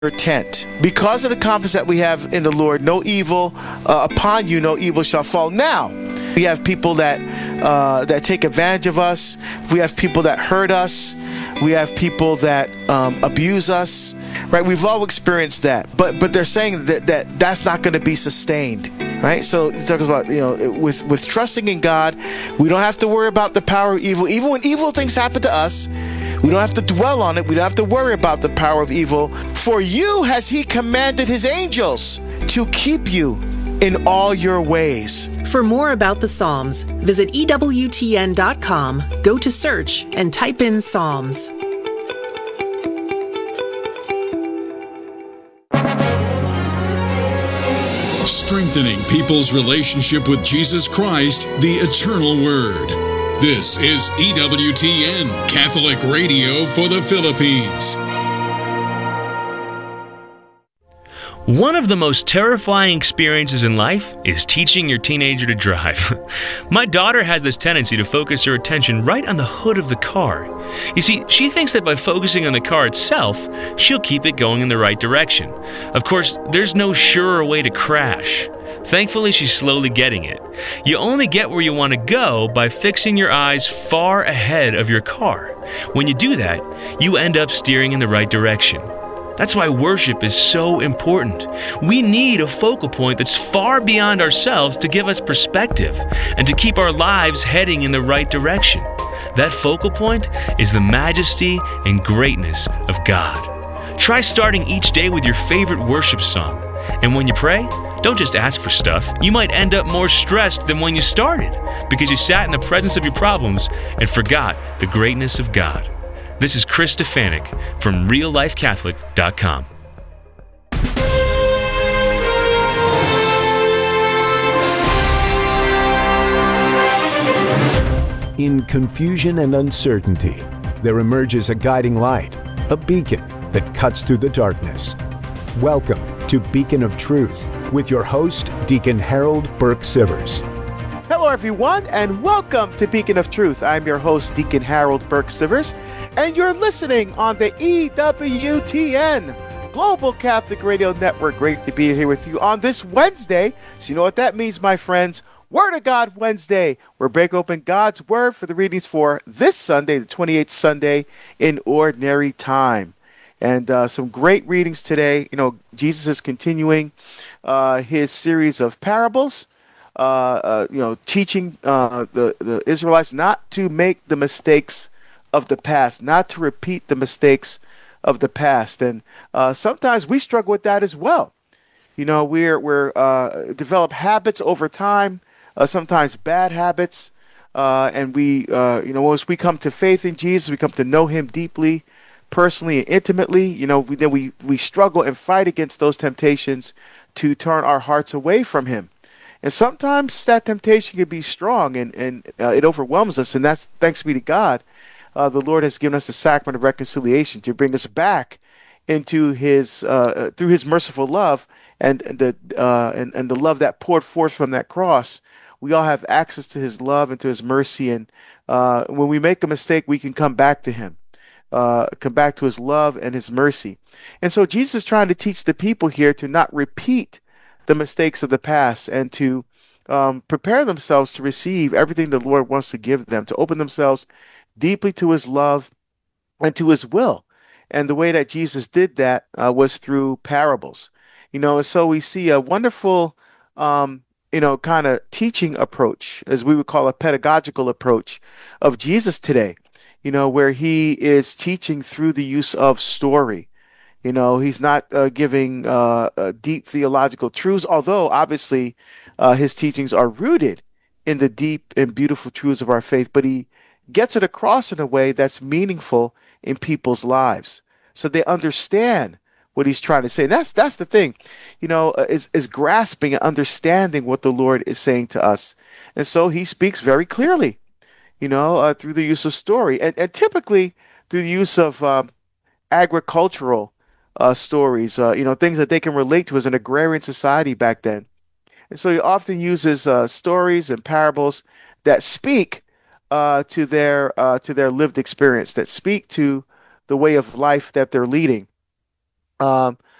your tent. Because of the confidence that we have in the Lord, no evil upon you, no evil shall fall. Now, we have people that take advantage of us. We have people that hurt us. We have people that abuse us. Right? We've all experienced that. But they're saying that's not going to be sustained. Right? So it talks about, with trusting in God, we don't have to worry about the power of evil. Even when evil things happen to us, we don't have to dwell on it. We don't have to worry about the power of evil. For you has he commanded his angels to keep you in all your ways. For more about the Psalms, visit EWTN.com, go to search, and type in Psalms. Strengthening people's relationship with Jesus Christ, the Eternal Word. This is EWTN, Catholic Radio for the Philippines. One of the most terrifying experiences in life is teaching your teenager to drive. My daughter has this tendency to focus her attention right on the hood of the car. You see, she thinks that by focusing on the car itself, she'll keep it going in the right direction. Of course, there's no surer way to crash. Thankfully, she's slowly getting it. You only get where you want to go by fixing your eyes far ahead of your car. When you do that, you end up steering in the right direction. That's why worship is so important. We need a focal point that's far beyond ourselves to give us perspective and to keep our lives heading in the right direction. That focal point is the majesty and greatness of God. Try starting each day with your favorite worship song. And when you pray, don't just ask for stuff. You might end up more stressed than when you started because you sat in the presence of your problems and forgot the greatness of God. This is Chris Stefanik from reallifecatholic.com. In confusion and uncertainty, there emerges a guiding light, a beacon that cuts through the darkness. Welcome to Beacon of Truth with your host, Deacon Harold Burke-Sivers. Hello, everyone, and welcome to Beacon of Truth. I'm your host, Deacon Harold Burke-Sivers, and you're listening on the EWTN Global Catholic Radio Network. Great to be here with you on this Wednesday. So you know what that means, my friends. Word of God Wednesday. We're breaking open God's Word for the readings for this Sunday, the 28th Sunday in Ordinary Time. And some great readings today. Jesus is continuing his series of parables, teaching the Israelites not to make the mistakes of the past, not to repeat the mistakes of the past. And sometimes we struggle with that as well. We're develop habits over time, sometimes bad habits. And once we come to faith in Jesus, we come to know him deeply, personally and intimately, we struggle and fight against those temptations to turn our hearts away from him. And sometimes that temptation can be strong and it overwhelms us. And that's thanks be to God. The Lord has given us the sacrament of reconciliation to bring us back into his, through his merciful love and the love that poured forth from that cross. We all have access to his love and to his mercy. And when we make a mistake, we can come back to him. Come back to his love and his mercy. And so Jesus is trying to teach the people here to not repeat the mistakes of the past and to prepare themselves to receive everything the Lord wants to give them, to open themselves deeply to his love and to his will. And the way that Jesus did that was through parables. And so we see a wonderful, kind of teaching approach, as we would call a pedagogical approach of Jesus today. Where he is teaching through the use of story. He's not giving deep theological truths, although obviously his teachings are rooted in the deep and beautiful truths of our faith, but he gets it across in a way that's meaningful in people's lives so they understand what he's trying to say. And that's the thing, is grasping and understanding what the Lord is saying to us. And so he speaks very clearly. Through the use of story and typically through the use of agricultural stories, things that they can relate to as an agrarian society back then. And so he often uses stories and parables that speak to their lived experience, that speak to the way of life that they're leading.